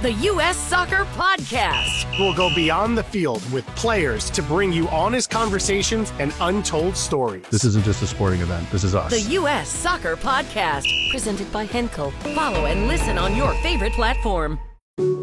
the U.S. Soccer Podcast. We'll go beyond the field with players to bring you honest conversations and untold stories. This isn't just a sporting event. This is us. The U.S. Soccer Podcast, presented by Henkel. Follow and listen on your favorite platform.